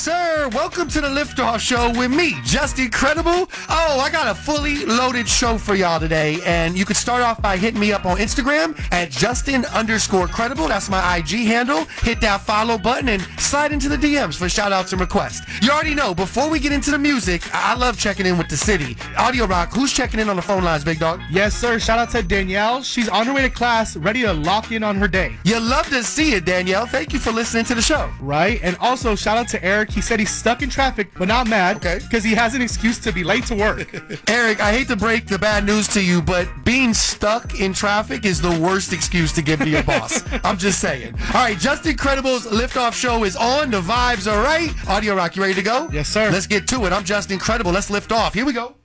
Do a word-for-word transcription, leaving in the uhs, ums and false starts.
Sir, welcome to the Liftoff Show with me, Justin Credible. Oh, I got a fully loaded show for y'all today, and you can start off by hitting me up on Instagram at Justin underscore Credible. That's my I G handle. Hit that follow button and slide into the D Ms for shout-outs and requests. You already know, before we get into the music, I love checking in with the city. Audio Rock, who's checking in on the phone lines, big dog? Yes, sir. Shout out to Danielle. She's on her way to class, ready to lock in on her day. You love to see it, Danielle. Thank you for listening to the show. Right? And also, shout out to Eric. He said he's stuck in traffic, but not mad. Okay. Because he has an excuse to be late to work. Eric, I hate to break the bad news to you, but being stuck in traffic is the worst excuse to give to your boss. I'm just saying. All right, Justin Credible's Liftoff Show is on. The vibes are right. Audio Rock, you ready to go? Yes, sir. Let's get to it. I'm Justin Credible. Let's lift off. Here we go.